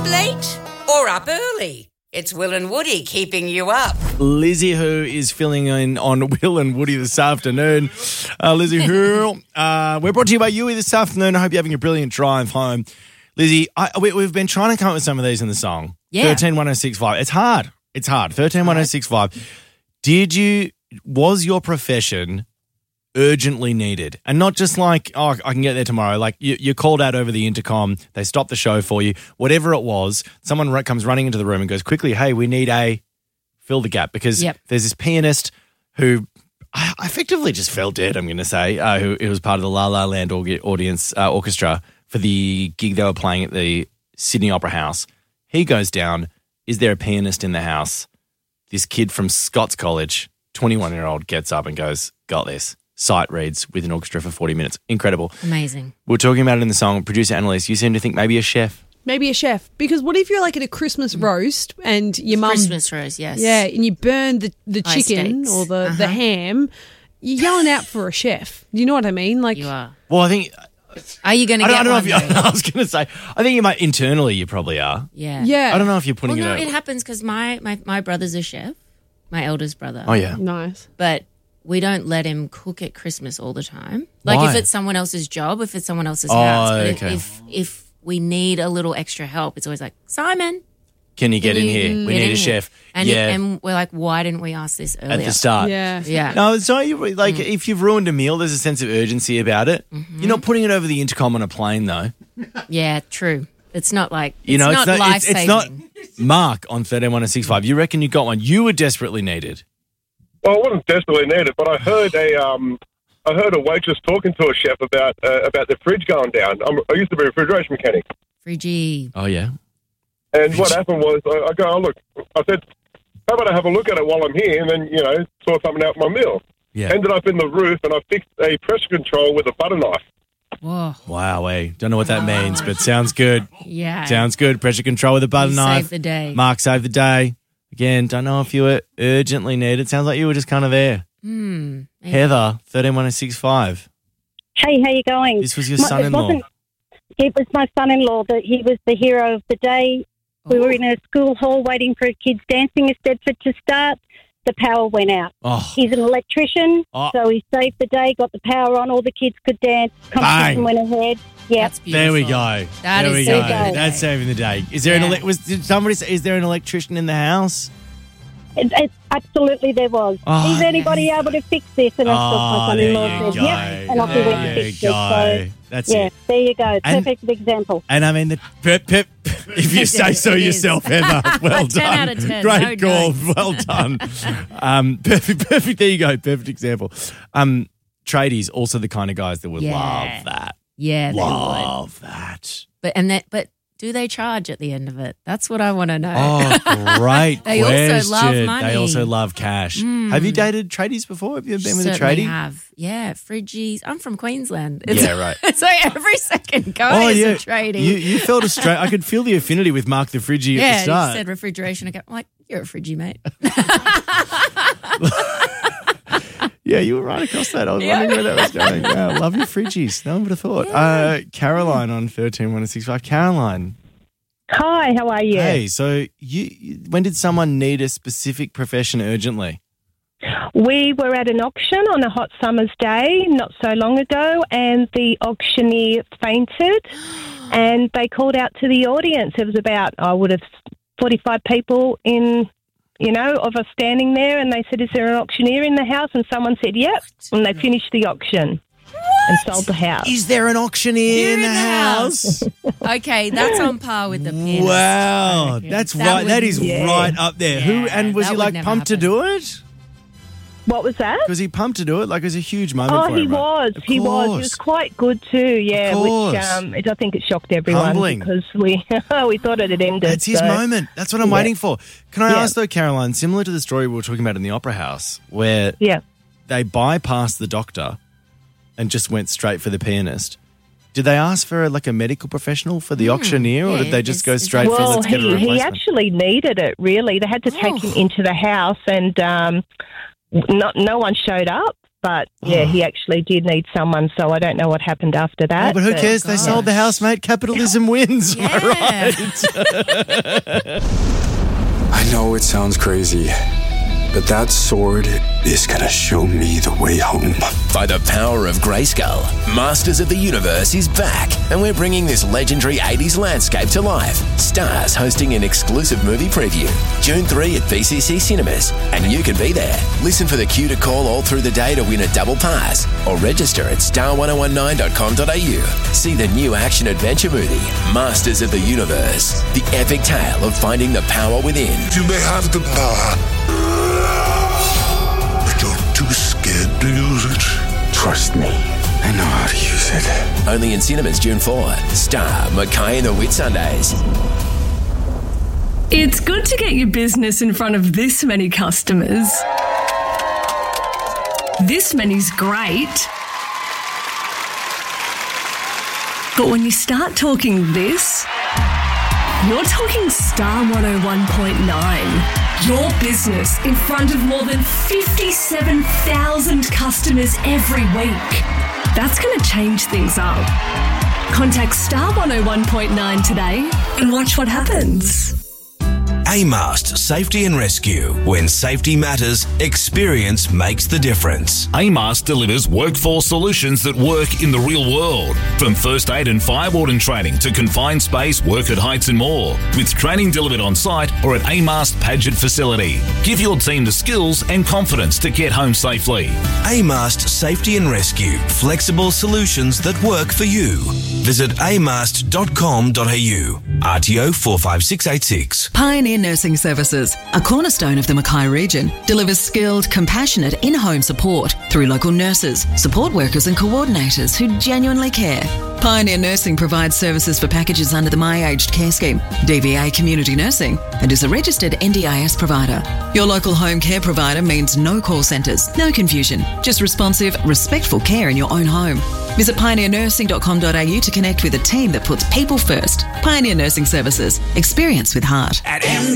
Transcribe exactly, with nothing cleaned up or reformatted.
late or up early? It's Will and Woody keeping you up. Lizzie Who is filling in on Will and Woody this afternoon. Uh, Lizzie Who, uh, we're brought to you by Yui this afternoon. I hope you're having a brilliant drive home. Lizzie, I, we, we've been trying to come up with some of these in the song. Yeah. thirteen one oh six five. It's hard. It's hard. thirteen one oh six five. Did you, was your profession urgently needed? And not just like, oh, I can get there tomorrow. Like you, you're called out over the intercom. They stop the show for you. Whatever it was, someone r- comes running into the room and goes, quickly, hey, we need a fill the gap. Because Yep. there's this pianist who I effectively just fell dead, I'm going to say, uh, who it was part of the La La Land org- audience uh, orchestra for the gig they were playing at the Sydney Opera House. He goes down. Is there a pianist in the house? This kid from Scots College, twenty-one-year-old, gets up and goes, got this. Sight reads with an orchestra for forty minutes. Incredible. Amazing. We We're talking about it in the song. Producer Annalise, you seem to think maybe a chef. Maybe a chef. Because what if you're like at a Christmas roast and your mum... Christmas roast, yes. Yeah, and you burn the, the High chicken stakes. or the, Uh-huh. the ham, you're yelling out for a chef. You know what I mean? Like, You are. Well, I think... Are you going to I don't, get I don't know one? if you... though? I was going to say, I think you might... Internally, you probably are. Yeah. yeah. I don't know if you're putting Well, no, it it out. happens because my, my, my brother's a chef, my eldest brother. Oh, yeah. Nice. But we don't let him cook at Christmas all the time. Like Why? if it's someone else's job, if it's someone else's Oh, house. But okay. if, if if we need a little extra help, it's always like, Simon, Can you get can in you here? We get need in a here?" chef. And, yeah. and we're like, why didn't we ask this earlier? At the start. Yeah. Yeah. No, it's not. You, like, if you've ruined a meal, there's a sense of urgency about it. Mm-hmm. You're not putting it over the intercom on a plane, though. Yeah, true. It's not like, it's You know, not it's not. life It's, it's saving. not. Mark on thirteen one oh six five. You reckon you got one? You were desperately needed. Well, I wasn't desperately needed, but I heard a um, I heard a waitress talking to a chef about uh, about the fridge going down. I'm, I used to be a refrigeration mechanic, Friggy. Oh yeah. and what happened was I, I go, oh, look, I said, how about I have a look at it while I'm here, and then you know sort something out my meal. Yeah. Ended up in the roof, and I fixed a pressure control with a butter knife. Whoa. Wow. Hey, don't know what that means, but sounds good. Yeah. Sounds good. Pressure control with a butter You knife. saved the day. Mark saved the day. Again, don't know if you were urgently needed. Sounds like you were just kind of there. Hmm. Heather, thirteen one oh six five. Hey, how you going? This was your My- it son-in-law. wasn't- It was my son-in-law that he was the hero of the day. We were in a school hall waiting for kids dancing at Stedford to start. The power went out. Oh, He's an electrician, Oh. so he saved the day, got the power on, all the kids could dance. Bang. Competition went ahead. Yeah. That's beautiful. there we go. That there is we so go. good. That's saving the day. Is there an Yeah. ele- was did somebody say, is there an electrician in the house? It, it, absolutely there was. Oh, Is anybody able to fix this? And I Oh, thought my there son-in-law you said, go. yep. And off he went There to you fix go. it. So, That's yeah, it. there you go. And- Perfect example. And I mean, the pip, pip, if you say so It is. yourself, Heather, well ten done. out of ten, Great no call. notes. Well done. um, perfect, perfect. There you go. Perfect example. Um, tradies, also the kind of guys that would Yeah. love that. Yeah, they would. Love that. But and that, but do they charge at the end of it? That's what I want to know. Oh, great They also question. love They money. also love cash. Mm. Have you dated tradies before? Have you ever been with a Certainly tradie? have. Yeah, Fridgies. I'm from Queensland. It's, Yeah, right. It's like every second guy is a tradie. Oh, You, you felt a straight. I could feel the affinity with Mark the Fridgie yeah, at the he start. said refrigeration. I go, I'm like, you're a Fridgie, mate. Yeah, you were right across that. I was Yeah. wondering where that was going. Wow, love your fridgies. No one would have thought. Uh, Caroline on thirteen one oh six five. Caroline, Hi, how are you? hey, so you, you- when did someone need a specific profession urgently? We were at an auction on a hot summer's day not so long ago, and the auctioneer fainted, and they called out to the audience. There was about, I would have, forty-five people in, you know, of us standing there, and they said, is there an auctioneer in the house? And someone said, yep, and they finished the auction and sold the house. Is there an auctioneer in the house? Okay, that's on par with the pianist. Wow, I reckon. that's That right. That would- is yeah. right up there. Who Yeah, and was that he would like never pumped to happen. do it? What was that? Was he pumped to do it? Like it was a huge moment Oh, for he him. right? was. Of He was. He course. was quite good too. Yeah, Of course. which um, it, I think it shocked everyone Humbling. because we we thought it had ended. That's his so- moment. That's what I'm Yeah. waiting for. Can I Yeah. ask though, Caroline, similar to the story we were talking about in the Opera House, where Yeah. they bypassed the doctor and just went straight for the pianist. Did they ask for like a medical professional for the auctioneer, or yeah, did they just is- go is straight that- for Well, let's get a he, replacement? he actually needed it, really. They had to take Oh. him into the house and um, not, no one showed up. but yeah, he actually did need someone, so I don't know what happened after Oh, that. but who cares? They sold the house, mate. Capitalism wins. Am I right? I know it sounds crazy, but that sword is going to show me the way home. By the power of Grayskull, Masters of the Universe is back, and we're bringing this legendary eighties landscape to life. Stars hosting an exclusive movie preview, June third at B C C Cinemas, and you can be there. Listen for the cue to call all through the day to win a double pass, or register at star one oh one nine dot com dot a u. See the new action-adventure movie, Masters of the Universe, the epic tale of finding the power within. You may have the power, but you're too scared to use it. Trust me, I know how to use it. Only in cinemas June fourth. Star Mackay and the Whitsundays. It's good to get your business in front of this many customers. This many's great. But when you start talking this, you're talking Star one oh one point nine. Your business in front of more than fifty-seven thousand customers every week. That's going to change things up. Contact Star one oh one point nine today and watch what happens. A-Mast Safety and Rescue. When safety matters, experience makes the difference. A-Mast delivers workforce solutions that work in the real world. From first aid and fire warden training to confined space, work at heights and more. With training delivered on site or at A-Mast Paget facility. Give your team the skills and confidence to get home safely. A-Mast Safety and Rescue. Flexible solutions that work for you. Visit a mast dot com dot a u. R T O four five six eight six. Pioneer Nursing Services, a cornerstone of the Mackay region, delivers skilled, compassionate in-home support through local nurses, support workers and coordinators who genuinely care. Pioneer Nursing provides services for packages under the My Aged Care Scheme, D V A Community Nursing, and is a registered N D I S provider. Your local home care provider means no call centres, no confusion, just responsive, respectful care in your own home. Visit pioneer nursing dot com dot a u to connect with a team that puts people first. Pioneer Nursing Services. Experience with heart. At M